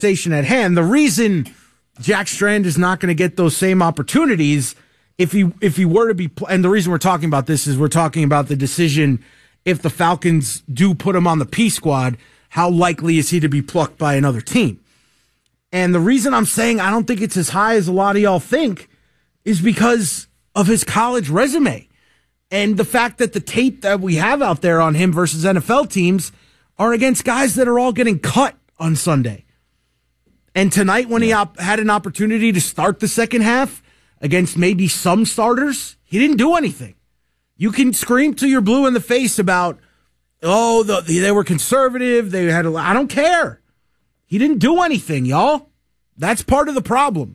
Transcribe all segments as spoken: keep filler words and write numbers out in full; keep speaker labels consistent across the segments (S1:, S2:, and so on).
S1: conversation at hand. The reason Jack Strand is not going to get those same opportunities if he if he were to be, and the reason we're talking about this is we're talking about the decision if the Falcons do put him on the P squad, how likely is he to be plucked by another team? And the reason I'm saying I don't think it's as high as a lot of y'all think is because of his college resume and the fact that the tape that we have out there on him versus N F L teams are against guys that are all getting cut on Sunday. And tonight when yeah. he op- had an opportunity to start the second half against maybe some starters, he didn't do anything. You can scream till you're blue in the face about, oh, the, they were conservative. They had a, I don't care. He didn't do anything, y'all. That's part of the problem.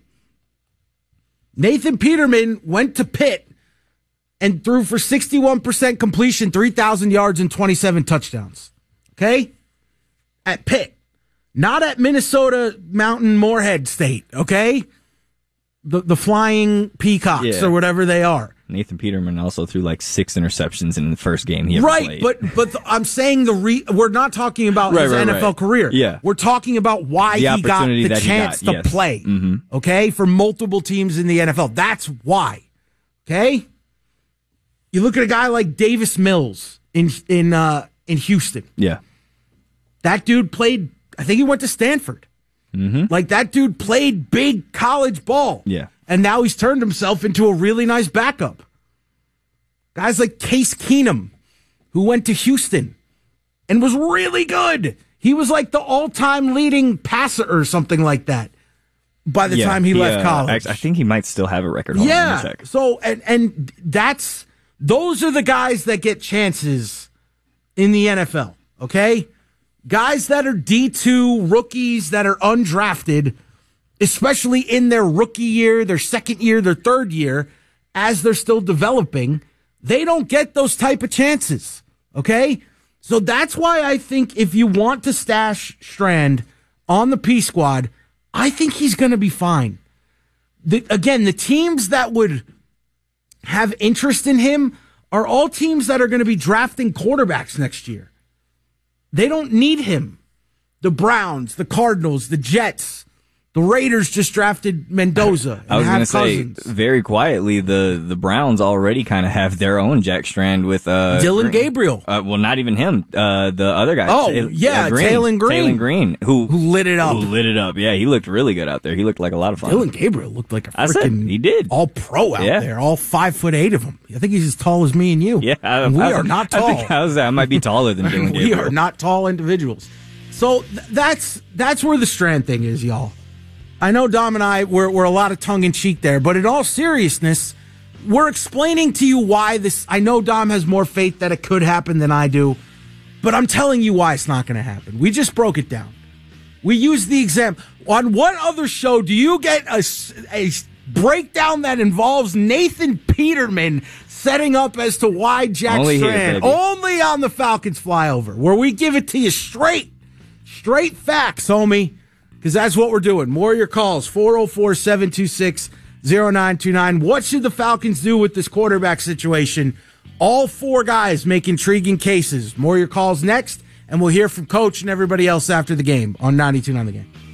S1: Nathan Peterman went to Pitt and threw for sixty-one percent completion, three thousand yards, and twenty-seven touchdowns. Okay? At Pitt. Not at Minnesota Mountain Moorhead State, okay? The the Flying Peacocks yeah. or whatever they are.
S2: Nathan Peterman also threw like six interceptions in the first game he ever
S1: right,
S2: played.
S1: Right, but but the, I'm saying the re, we're not talking about
S2: right,
S1: his
S2: right,
S1: N F L
S2: right.
S1: career.
S2: Yeah.
S1: We're talking about why
S2: the
S1: he got the chance
S2: got,
S1: to
S2: yes.
S1: play,
S2: mm-hmm.
S1: okay, for multiple teams in the N F L. That's why, okay? You look at a guy like Davis Mills in in uh, in Houston.
S2: Yeah.
S1: That dude played, I think he went to Stanford.
S2: Mm-hmm.
S1: Like, that dude played big college ball.
S2: Yeah.
S1: And now he's turned himself into a really nice backup. Guys like Case Keenum, who went to Houston and was really good. He was like the all-time leading passer or something like that by the
S2: yeah,
S1: time he, he left
S2: uh,
S1: college.
S2: I think he might still have a record. Hold
S1: yeah.
S2: on a sec.
S1: So, and, and that's, those are the guys that get chances in the N F L, okay? Guys that are D two, rookies that are undrafted, especially in their rookie year, their second year, their third year, as they're still developing, they don't get those type of chances, okay? So that's why I think if you want to stash Strand on the P squad, I think he's going to be fine. The, again, the teams that would have interest in him are all teams that are going to be drafting quarterbacks next year. They don't need him. The Browns, the Cardinals, the Jets, the Raiders just drafted Mendoza.
S2: I was
S1: going
S2: to say, very quietly, the, the Browns already kind of have their own Jack Strand with uh,
S1: Dylan
S2: Green.
S1: Gabriel.
S2: Uh, well, not even him. Uh, the other guy.
S1: Oh,
S2: Ta-
S1: yeah,
S2: uh, Green.
S1: Taylon Green.
S2: Taylon Green, who,
S1: who lit it up.
S2: Who lit it up. Yeah, he looked really good out there. He looked like a lot of fun.
S1: Dylan Gabriel looked like a freaking
S2: he did.
S1: all pro out
S2: yeah.
S1: there, all five foot eight of them. I think he's as tall as me and you.
S2: Yeah, I,
S1: and we
S2: I,
S1: are not tall.
S2: I think I, was, I might be taller than Dylan Gabriel.
S1: We are not tall individuals. So th- that's that's where the Strand thing is, y'all. I know Dom and I, we're, we're a lot of tongue-in-cheek there, but in all seriousness, we're explaining to you why this... I know Dom has more faith that it could happen than I do, but I'm telling you why it's not going to happen. We just broke it down. We used the example. On what other show do you get a, a breakdown that involves Nathan Peterman setting up as to why Jack
S2: Only
S1: Strand...
S2: Here,
S1: only on the Falcons Flyover, where we give it to you straight. Straight facts, homie. Because that's what we're doing. More of your calls, four oh four, seven two six, oh nine two nine. What should the Falcons do with this quarterback situation? All four guys make intriguing cases. More of your calls next, and we'll hear from Coach and everybody else after the game on ninety-two point nine The Game.